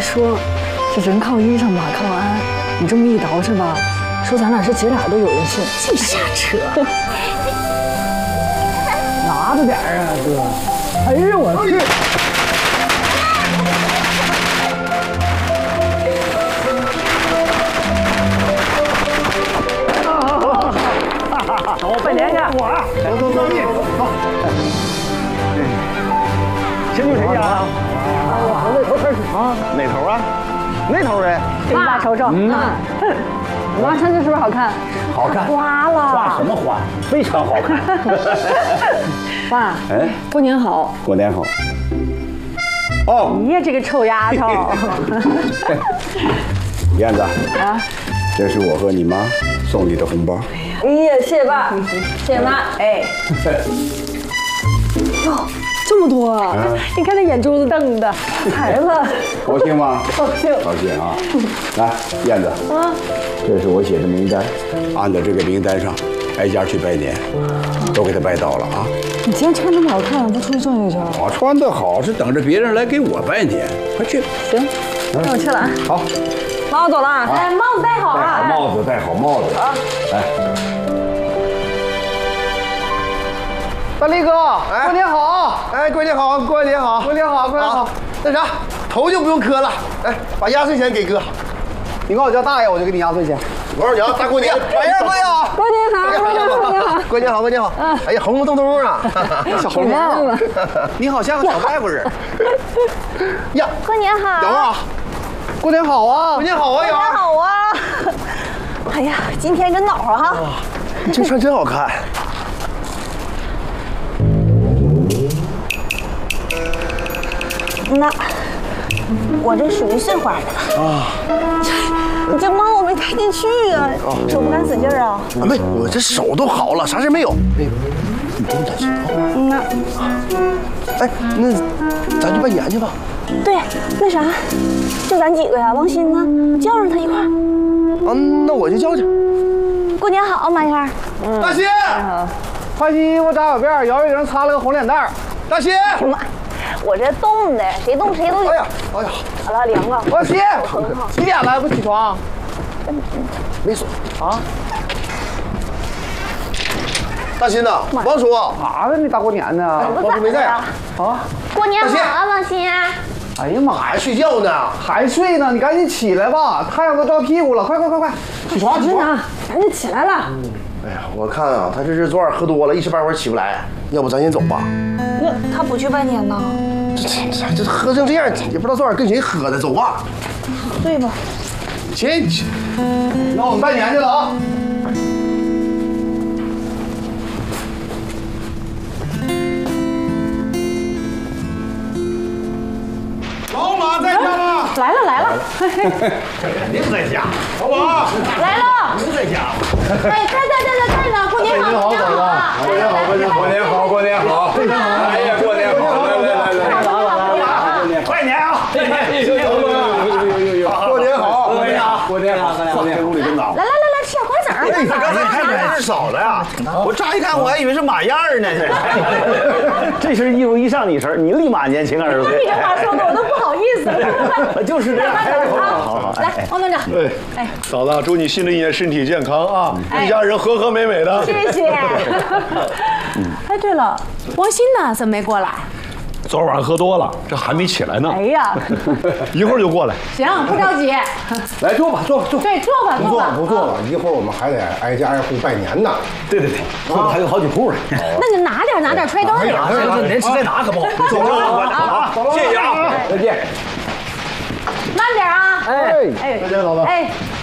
说，这人靠衣裳马靠鞍，你这么一捯饬吧，说咱俩是姐俩都有人信。 净瞎扯。 拿着点啊，哥！哎呀，我去！ 走，拜年去！ 走，走！ 先去谁家啊？ 往那头开始啊！ 哪头啊？那头呗。 给你爸瞅瞅。妈穿这是不是好看？ 好看。 花了。 花什么花？非常好看。 爸， 哎， 过年好。 过年好。哦， 你也这个臭丫头。 燕子啊， 这是我和你妈送你的红包。 哎呀，谢谢爸，谢谢妈。哎。哟，这么多啊！你看那眼珠子瞪的，孩子。 高兴吗？ 高兴。 高兴啊！来，燕子。啊。这是我写的名单，按照这个名单上，挨家去拜年，都给他拜到了啊。 你今天穿这么好看，不出去转一圈？ 我穿得好是等着别人来给我拜年，快去。 行，那我去了啊。 好， 妈，我走了啊。哎，帽子戴好啊。 戴好帽子，戴好帽子啊！来， 大力哥，过年好！ 哎，过年好，过年好， 过年好，过年好！ 那啥，头就不用磕了，哎，把压岁钱给哥。 你管我叫大爷，我就给你压岁钱。 我说你要大过年，大爷过年好， 过年好，过年好，过年好， 过年好，过年好。哎呀，红红彤彤啊， 小红帽，你好像个小外国人。 呀， 过年好。 瑶啊， 过年好啊！ 过年好啊，瑶。 好啊！哎呀，今天真暖和哈。 你这穿真好看。 那我这属于碎花的啊。你这帽没戴进去啊，手不敢使劲啊。 没，我这手都好了，啥事没有。你不用担心啊。 那， 哎，那咱去拜年去吧。 对，那啥，就咱几个呀，王鑫呢，叫上他一块儿。 啊，那我就叫去。 过年好，马燕。 大鑫， 换新衣服，扎小辫，摇一铃，擦了个红脸蛋。 大鑫， 妈，我这冻的，谁冻谁都有。 哎呀， 好了，凉了。 王鑫，几点了？不起床？ 没锁啊？ 大鑫呐，王叔， 啥呢？你大过年的？ 王叔没在啊？ 啊？ 过年好啊，王鑫。 哎呀妈呀， 还睡觉呢？ 还睡呢？你赶紧起来吧，太阳都照屁股了！快，起床！ 赶紧起来了。 哎呀，我看啊，他这是昨晚喝多了，一时半会儿起不来。要不咱先走吧？ 那他不去拜年呢？ 这喝成这样，也不知道昨晚跟谁喝的。走吧。 对吧？ 进去。 那我们拜年去了啊！老马在家吗？ 来了。 这肯定在家。老马来了。 肯定在家。 哎，在呢，过年好，过年好， 过年好，过年好，过年好，过年好！哎呀，过年好！来， 拜年啊！ 过年好，过年好，过年好，过年好！屋里真暖和。 来，吃点瓜子儿。 哎，刚才看着人少了呀，我乍一看我还以为是马燕儿呢。 这身衣服一上你身，你立马年轻20岁。 你这话说的我都不好意思了。 就是这样。 好，来，王队长。 哎，嫂子，祝你新的一年身体健康啊，一家人和和美美的。 谢谢。 哎，对了，王鑫呢？怎么没过来？ 昨晚喝多了，这还没起来呢。 哎呀， 一会儿就过来。 行，不着急。 来，坐吧。 对，坐吧。 不坐了，一会儿我们还得挨家挨户拜年呢。 对，后头还有好几铺呢。 那就拿点揣兜里。 行，年吃再拿可不好。走啊，谢谢啊， 再见。 慢点啊！ 哎，再见，老子。 哎。